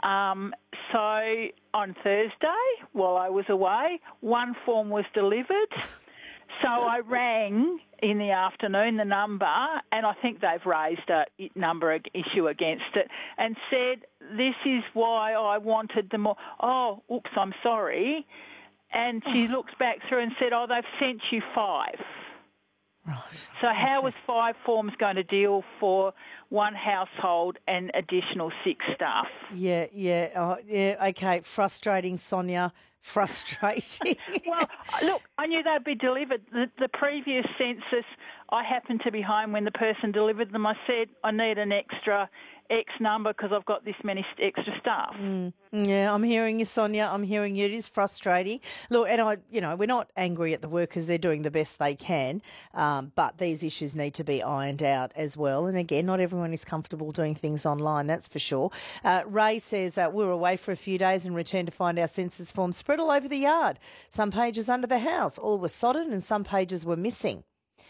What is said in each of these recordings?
So on Thursday, while I was away, one form was delivered. So I rang in the afternoon the number, and I think they've raised a number issue against it, and said, this is why I wanted the more. Oh, oops, I'm sorry. And she looks back through and said, oh, they've sent you 5. Right. So how was 5 forms going to deal for one household and additional 6 staff? Yeah. Okay. Frustrating, Sonia. Frustrating. Well, look, I knew they'd be delivered. The previous census, I happened to be home when the person delivered them. I said, I need an extra X number because I've got this many extra staff. Yeah, I'm hearing you, Sonia. I'm hearing you. It is frustrating. Look, and we're not angry at the workers. They're doing the best they can, but these issues need to be ironed out as well. And again, not everyone is comfortable doing things online, that's for sure. Ray says, we were away for a few days and returned to find our census forms spread all over the yard. Some pages under the house, all were sodded and some pages were missing.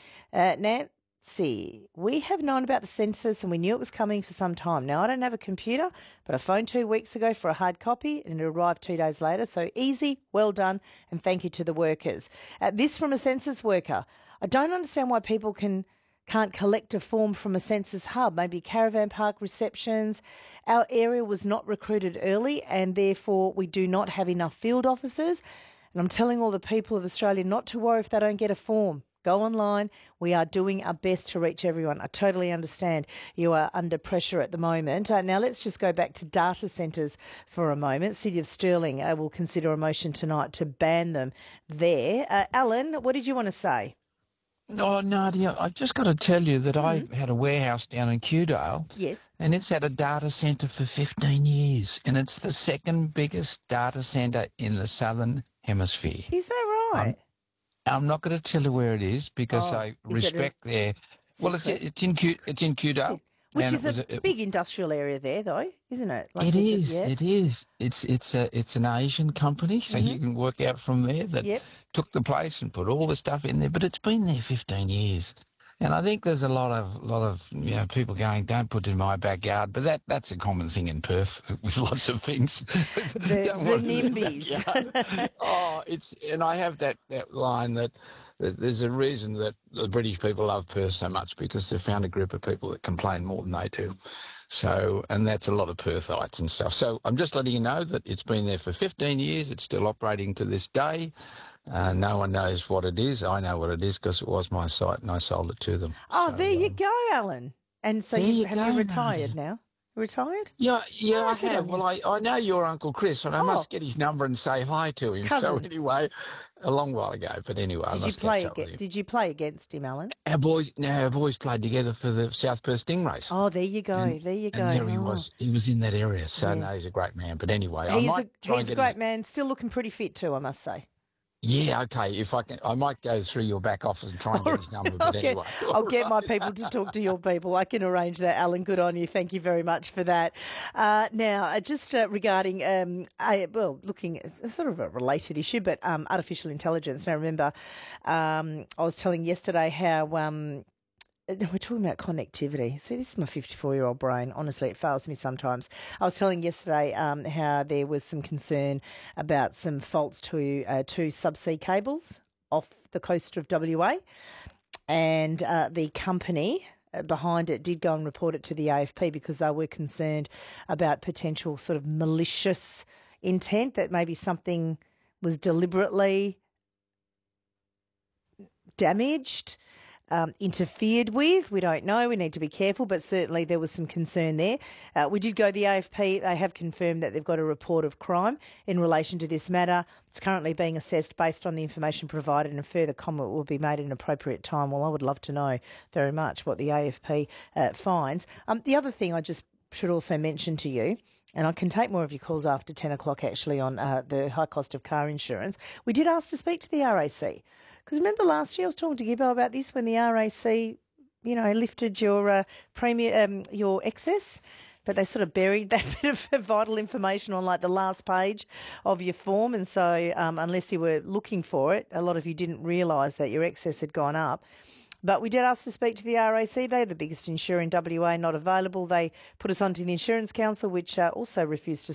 Nancy, we have known about the census and we knew it was coming for some time. Now, I don't have a computer, but I phoned 2 weeks ago for a hard copy and it arrived 2 days later. So easy, well done, and thank you to the workers. This from a census worker. I don't understand why people can't collect a form from a census hub, maybe caravan park receptions. Our area was not recruited early and therefore we do not have enough field officers. And I'm telling all the people of Australia not to worry if they don't get a form. Go online. We are doing our best to reach everyone. I totally understand you are under pressure at the moment. Now let's just go back to data centres for a moment. City of Stirling will consider a motion tonight to ban them there. Alan, what did you want to say? Oh, Nadia, I've just got to tell you that I had a warehouse down in Kewdale. Yes. And it's had a data centre for 15 years. And it's the second biggest data centre in the Southern Hemisphere. Is that right? I'm not going to tell you where it is because I respect their... Well, it's in Kewdale. Which is a big industrial area there, though, isn't it? Like it is. It's an Asian company. Mm-hmm. You can work out from there that took the place and put all the stuff in there. But it's been there 15 years. And I think there's a lot of people going, don't put it in my backyard. But that's a common thing in Perth with lots of things. the NIMBYs. And I have that line that there's a reason that the British people love Perth so much because they've found a group of people that complain more than they do. So, and that's a lot of Perthites and stuff. So I'm just letting you know that it's been there for 15 years. It's still operating to this day. No one knows what it is. I know what it is because it was my site and I sold it to them. Oh, so, there you go, Alan. And so have you retired now? Retired? Yeah, I have. Well, I know your Uncle Chris, and I must get his number and say hi to him. Cousin. So anyway, a long while ago, but anyway, Did you play against him, Alan? Our boys played together for the South Perth Stingrays. Oh, there you go. And there there he was. He was in that area. So no, he's a great man. But anyway, he's a great man. Still looking pretty fit too, I must say. Yeah, okay. If I can, I might go through your back office and try and get his number. But anyway, I'll get my people to talk to your people. I can arrange that, Alan. Good on you. Thank you very much for that. Now, just regarding, looking at sort of a related issue, but artificial intelligence. Now, remember, I was telling yesterday how we're talking about connectivity. See, this is my 54-year-old brain. Honestly, it fails me sometimes. I was telling yesterday how there was some concern about some faults to two subsea cables off the coast of WA. And the company behind it did go and report it to the AFP because they were concerned about potential sort of malicious intent, that maybe something was deliberately damaged, interfered with. We don't know. We need to be careful, but certainly there was some concern there. We did go to the AFP. They have confirmed that they've got a report of crime in relation to this matter. It's currently being assessed based on the information provided, and a further comment will be made at an appropriate time. Well, I would love to know very much what the AFP finds. The other thing I just should also mention to you, and I can take more of your calls after 10 o'clock actually on the high cost of car insurance. We did ask to speak to the RAC. Because remember last year I was talking to Gibbo about this when the RAC, lifted your your excess, but they sort of buried that bit of vital information on like the last page of your form. And so unless you were looking for it, a lot of you didn't realise that your excess had gone up. But we did ask to speak to the RAC. They're the biggest insurer in WA, not available. They put us onto the Insurance Council, which also refused to